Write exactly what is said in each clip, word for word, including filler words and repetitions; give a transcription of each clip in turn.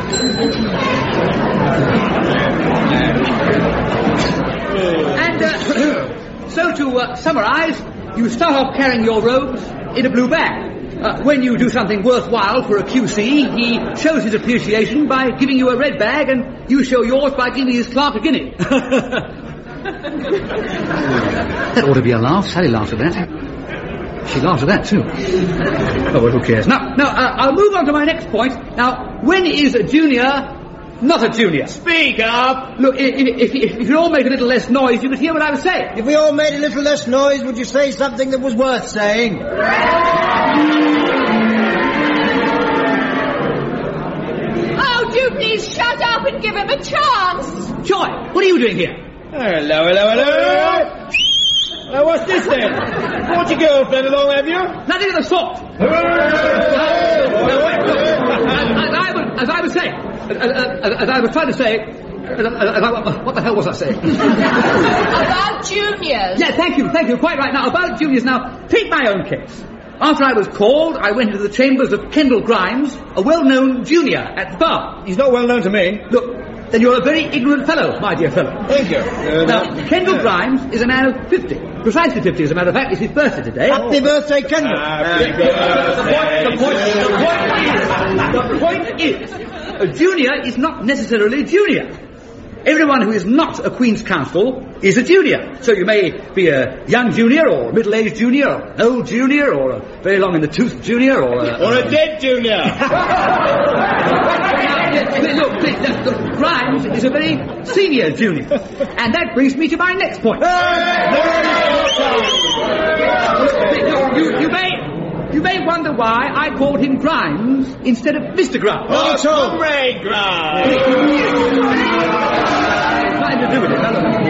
And, uh, so to uh, summarise, you start off carrying your robes in a blue bag. Uh, when you do something worthwhile for a Q C, he shows his appreciation by giving you a red bag, and you show yours by giving his clerk a guinea. That ought to be a laugh. Sally laughed at that. She laughed at that, too. Oh, well, who cares? Now, now uh, I'll move on to my next point. Now, when is a junior not a junior? Speak up! Look, if, if, if, if you all made a little less noise, you could hear what I was saying. If we all made a little less noise, would you say something that was worth saying? Oh, do please shut up and give him a chance. Joy, what are you doing here? Hello, hello, hello! Now, what's this then? Brought your girlfriend along, have you? Nothing of the sort. As, as, I was, as I was saying, as, as, as I was trying to say, as, as I, what the hell was I saying? About juniors. Yeah, thank you, thank you. Quite right. Now, about juniors. Now, take my own case. After I was called, I went into the chambers of Kendall Grimes, a well-known junior at the bar. He's not well known to me. Look, then you're a very ignorant fellow, my dear fellow. Thank you. Uh, now, Kendall uh, Grimes is a man of fifty. Precisely fifty, as a matter of fact. It's his birthday today. Happy birthday, Kendall. Happy birthday. The point, the point, the point is, the point is, a junior is not necessarily a junior. Everyone who is not a Queen's Counsel is a junior. So you may be a young junior, or a middle-aged junior, or an old junior, or a very long-in-the-tooth junior, or a... Or a dead junior. Look, please, look, look, Grimes is a very senior junior. And that brings me to my next point. Look, you, you may... You may wonder why I called him Grimes instead of Mister Grimes. Oh, Comrade Grimes! Nothing to do with it. No, no, no.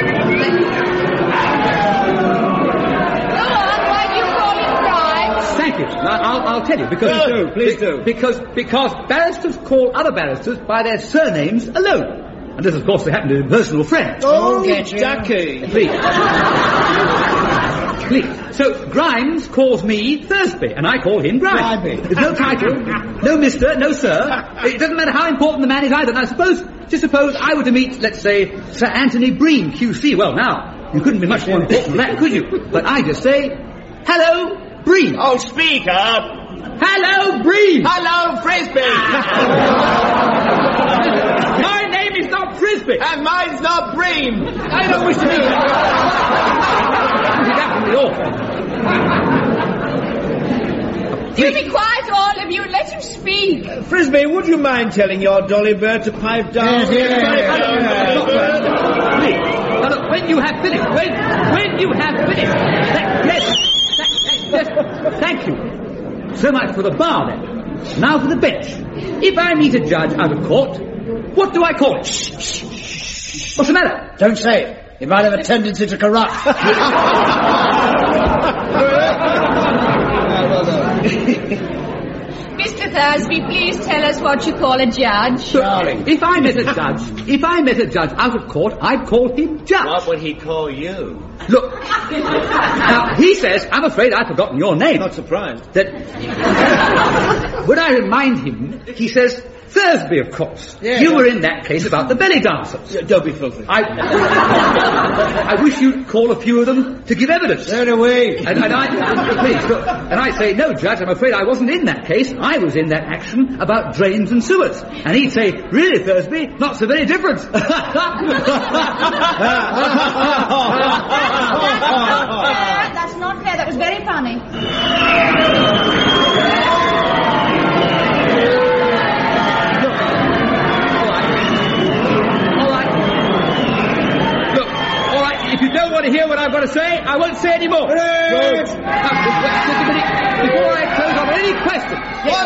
Go on, why do you call him Grimes? Thank you. I'll, I'll tell you. Because, Please do, please be, do. Because, because barristers call other barristers by their surnames alone. Unless, of course, they happen to be personal friends. Oh, get you. Ducky. Please. Please. So, Grimes calls me Thursby, and I call him Grimes. Grimes. There's no title, no mister, no sir. It doesn't matter how important the man is either. Now, suppose, just suppose I were to meet, let's say, Sir Anthony Breen, Q C. Well, now, you couldn't be much more important than that, could you? But I just say, hello, Breen. Oh, speak up! Hello, Breen. Hello, Frisbee! My name is not Frisbee. And mine's not Bream! I don't wish to be... That would be awful. Do be quiet, all of you. Let him speak. Uh, Frisbee, would you mind telling your dolly bird to pipe down? Yes, yes, yes. Please. Now, look, when you have finished, when, when you have finished, that, yes, that, that, yes, thank you. So much for the bar, then. Now for the bench. If I meet a judge out of court, what do I call it? Shh, shh, shh. What's the matter? Don't say it. It might have a tendency to corrupt. Mister Thursby, please tell us what you call a judge. Darling. If I met a judge, if I met a judge out of court, I'd call him judge. What would he call you? Look, now he says, I'm afraid I've forgotten your name. Not surprised. That when I remind him, he says, Thursby, of course. Yeah, you yeah. were in that case about the belly dancers. Yeah, don't be filthy. I, I wish you'd call a few of them to give evidence. Turn away. And, and I, please, look, and I say, no, Judge, I'm afraid I wasn't in that case. I was in that action about drains and sewers. And he'd say, really, Thursby, not so very different. That's not fair. That's not fair. That was very funny. If you don't want to hear what I've got to say, I won't say any more. Good. Now, before I close off, any questions?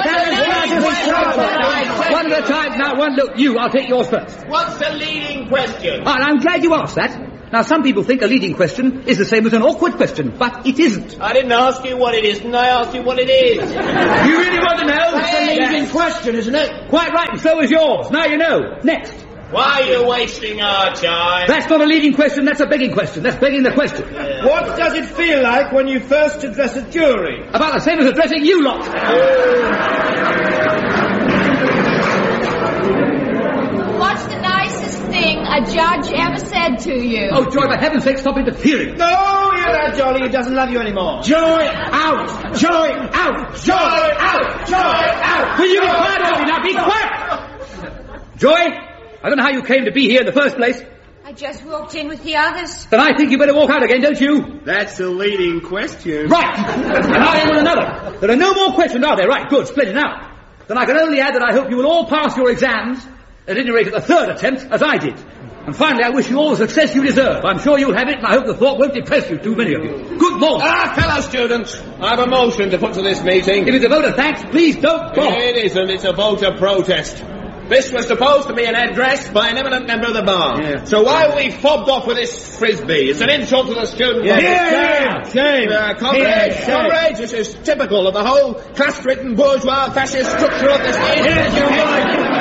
One at a time. Now, one look, you, I'll take yours first. What's the leading question? Oh, and I'm glad you asked that. Now, some people think a leading question is the same as an awkward question, but it isn't. I didn't ask you what it is, and I asked you what it is. You really want to know? That's a leading question, isn't it? Quite right, and so is yours. Now you know. Next. Why are you wasting our time? That's not a leading question, that's a begging question. That's begging the question. Yeah. What does it feel like when you first address a jury? About the same as addressing you lot. the judge ever said to you? Oh, Joy, for heaven's sake, stop interfering. No, you're that Jolly. He doesn't love you anymore. Joy out! Joy out! Joy out! Joy out! Will you be quiet, Ollie? Now, be quiet! Joy, I don't know how you came to be here in the first place. I just walked in with the others. Then I think you better walk out again, don't you? That's a leading question. Right. And now in with another. There are no more questions, are there? Right, good, splendid. Now, then I can only add that I hope you will all pass your exams, at any rate at the third attempt, as I did. And finally, I wish you all the success you deserve. I'm sure you'll have it, and I hope the thought won't depress you, too many of you. Good morning. Ah, fellow students, I have a motion to put to this meeting. If it's a vote of thanks, please don't go. It isn't, it's a vote of protest. This was supposed to be an address by an eminent member of the bar. Yeah. So why are we fobbed off with this frisbee? It's an insult to the student Yeah, body. yeah, Shame! Uh, comrades, Yeah, shame. comrades, this is typical of the whole class-ridden bourgeois fascist structure of this nation. Yes, you're right.